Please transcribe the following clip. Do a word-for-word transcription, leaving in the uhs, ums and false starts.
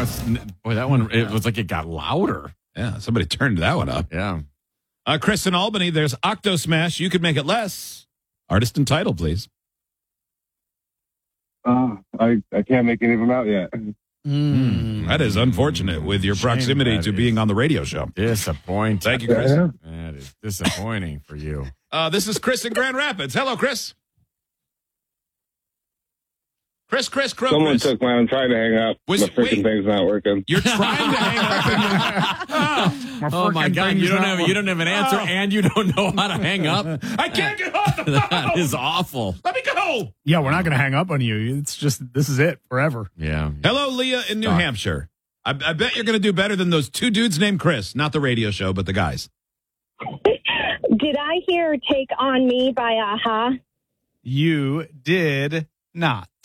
it's, boy, that one, it was like it got louder. Yeah, somebody turned that one up. Yeah. Uh, Chris in Albany, there's Octo Smash. You could make it less. Artist and title, please. Uh, I, I can't make any of them out yet. Mm. That is unfortunate with your Shame proximity that to is. being on the radio show. Disappointing. Thank you, Chris. Yeah. That is disappointing for you. Uh, this is Chris in Grand Rapids. Hello, Chris. Chris, Chris, Crow, Someone Chris. took mine. I'm trying to hang up. Was- My freaking wait. thing's not working. You're trying to hang up. Oh my God! You don't have you don't have an answer, Oh. and you don't know how to hang up. I can't get off the That phone. is awful. Let me go. Yeah, we're not going to hang up on you. It's just, this is it forever. Yeah. Hello, Leah in New Stop. Hampshire. I, I bet you're going to do better than those two dudes named Chris. Not the radio show, but the guys. Did I hear Take On Me by Aha? You did not.